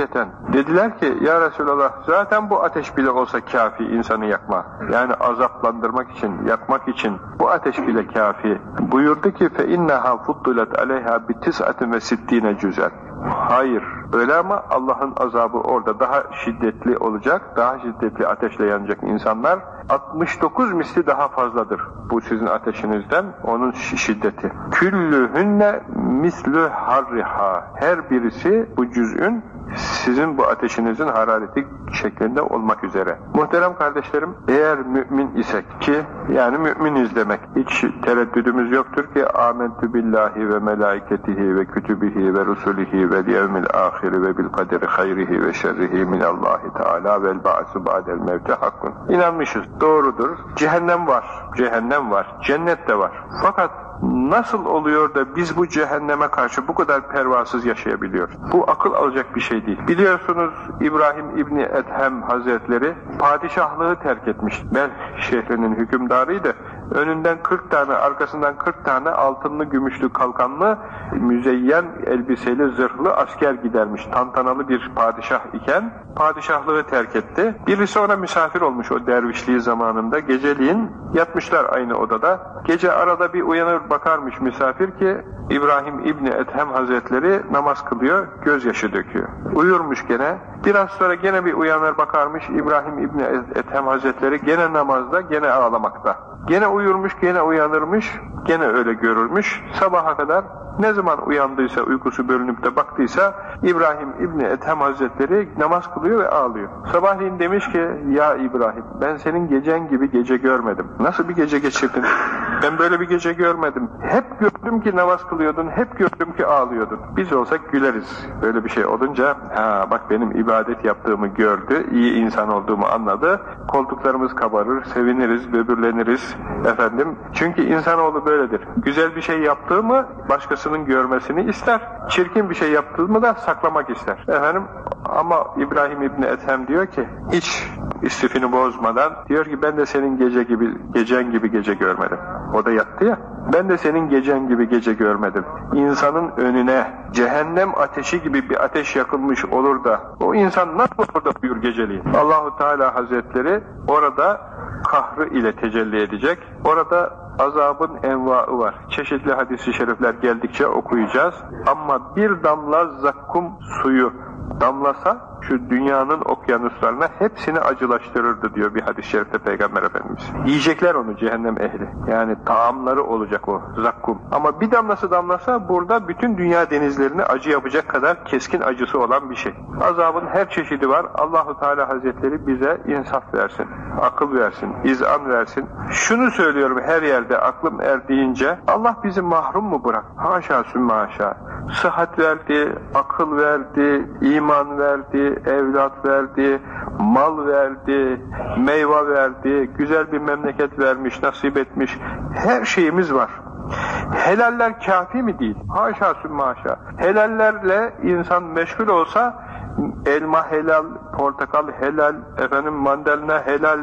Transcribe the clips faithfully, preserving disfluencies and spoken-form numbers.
kafiyeten. Dediler ki ya Resulallah zaten bu ateş bile olsa kafi insanı yakma. Yani azaplandırmak için, yakmak için bu ateş bile kafi. Buyurdu ki fe innaha fuddilet aleyha bi tis'atin ve sittine cüzel. Hayır. Öyle ama Allah'ın azabı orada daha şiddetli olacak. Daha şiddetli ateşle yanacak insanlar. altmış dokuz misli daha fazladır bu sizin ateşinizden. Onun şiddeti. Küllühünne mislü harriha. Her birisi bu cüz'ün sizin bu ateşinizin harareti şeklinde olmak üzere. Muhterem kardeşlerim, eğer mümin isek ki yani müminiz demek, hiç tereddüdümüz yoktur ki âmentü billahi ve melaiketihi ve kütübihi ve rusulihi ve yevmil ahiri ve bil kaderi hayrihi ve şerrihi minallahi teâlâ vel ba'su ba'del mevte hakkun. İnanmışız, doğrudur. Cehennem var, cehennem var, cennet de var. Fakat nasıl oluyor da biz bu cehenneme karşı bu kadar pervasız yaşayabiliyoruz? Bu akıl alacak bir şey değil. Biliyorsunuz İbrahim İbni Ethem Hazretleri padişahlığı terk etmiş. Belh şehrinin hükümdarıydı. Önünden kırk tane, arkasından kırk tane altınlı, gümüşlü, kalkanlı, müzeyyen, elbiseli, zırhlı asker gidermiş. Tantanalı bir padişah iken padişahlığı terk etti. Birisi ona misafir olmuş o dervişliği zamanında. Geceliğin yatmışlar aynı odada. Gece arada bir uyanır bakarmış misafir ki İbrahim İbni Ethem Hazretleri namaz kılıyor, gözyaşı döküyor. Uyurmuş gene. Biraz sonra gene bir uyanır bakarmış İbrahim İbni Ethem Hazretleri gene namazda, gene ağlamakta. Gene uyurmuş, gene uyanırmış, gene öyle görülmüş. Sabaha kadar ne zaman uyandıysa, uykusu bölünüp de baktıysa İbrahim İbni Ethem Hazretleri namaz kılıyor ve ağlıyor. Sabahleyin demiş ki ya İbrahim ben senin gecen gibi gece görmedim. Nasıl bir gece geçirdin? Ben böyle bir gece görmedim. Hep gördüm ki namaz kılıyordun, hep gördüm ki ağlıyordun. Biz olsak güleriz. Böyle bir şey olunca ha bak benim ibadet yaptığımı gördü, iyi insan olduğumu anladı. Koltuklarımız kabarır, seviniriz, böbürleniriz efendim. Çünkü insanoğlu böyledir. Güzel bir şey yaptığı mı başkasının görmesini ister. Çirkin bir şey yaptığı mı da saklamak ister. Efendim ama İbrahim İbni Ethem diyor ki hiç istifini bozmadan diyor ki ben de senin gece gibi gecen gibi gece görmedim. O da yattı ya. Ben de senin gecen gibi gece görmedim. İnsanın önüne cehennem ateşi gibi bir ateş yakılmış olur da o insan nasıl orada uyur geceliğin? Allahu Teala Hazretleri orada kahrı ile tecelli edecek. Orada azabın envaı var. Çeşitli hadis-i şerifler geldikçe okuyacağız. Ama bir damla zakkum suyu damlasa şu dünyanın okyanuslarına hepsini acılaştırırdı diyor bir hadis-i şerifte Peygamber Efendimiz. Yiyecekler onu cehennem ehli. Yani taamları olacak o zakkum. Ama bir damlası damlasa burada bütün dünya denizlerini acı yapacak kadar keskin acısı olan bir şey. Azabın her çeşidi var. Allahu Teala Hazretleri bize insaf versin, akıl versin, izan versin. Şunu söylüyorum her yerde aklım erdiğince Allah bizi mahrum mu bırak? Haşa sümme haşa. Sıhhat verdi, akıl verdi, iman verdi, evlat verdi, mal verdi, meyve verdi, güzel bir memleket vermiş, nasip etmiş. Her şeyimiz var. Helaller kafi mi değil? Haşa sümme haşa. Helallerle insan meşgul olsa elma helal, portakal helal, efendim mandalina helal,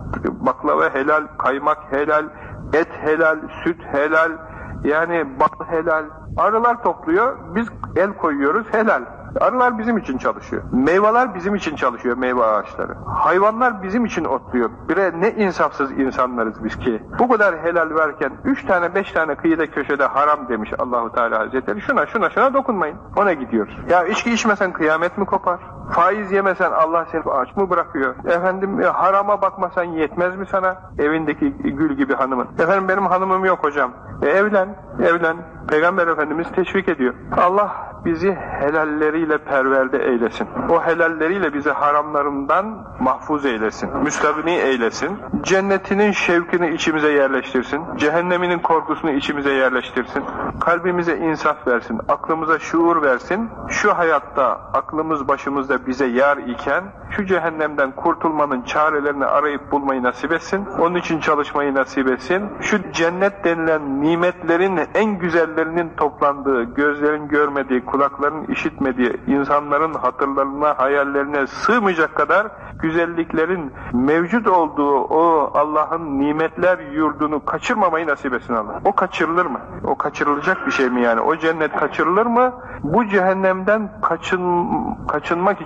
baklava helal, kaymak helal, et helal, süt helal, yani bal helal. Arılar topluyor, biz el koyuyoruz helal. Arılar bizim için çalışıyor. Meyveler bizim için çalışıyor, meyve ağaçları. Hayvanlar bizim için otluyor. Bire ne insafsız insanlarız biz ki. Bu kadar helal varken üç tane beş tane kıyıda köşede haram demiş Allahu Teala Hazretleri. Şuna şuna şuna dokunmayın. Ona gidiyoruz. Ya içki içmesen kıyamet mi kopar? Faiz yemesen Allah seni aç mı bırakıyor? Efendim harama bakmasan yetmez mi sana? Evindeki gül gibi hanımın. Efendim benim hanımım yok hocam. E, evlen, evlen. Peygamber Efendimiz teşvik ediyor. Allah bizi helalleriyle perverde eylesin. O helalleriyle bizi haramlarından mahfuz eylesin. Müstagni eylesin. Cennetinin şevkini içimize yerleştirsin. Cehenneminin korkusunu içimize yerleştirsin. Kalbimize insaf versin. Aklımıza şuur versin. Şu hayatta aklımız başımızda bize yar iken şu cehennemden kurtulmanın çarelerini arayıp bulmayı nasip etsin. Onun için çalışmayı nasip etsin. Şu cennet denilen nimetlerin en güzellerinin toplandığı, gözlerin görmediği, kulakların işitmediği, insanların hatırlarına, hayallerine sığmayacak kadar güzelliklerin mevcut olduğu o Allah'ın nimetler yurdunu kaçırmamayı nasip etsin Allah. O kaçırılır mı? O kaçırılacak bir şey mi yani? O cennet kaçırılır mı? Bu cehennemden kaçın, kaçınmak için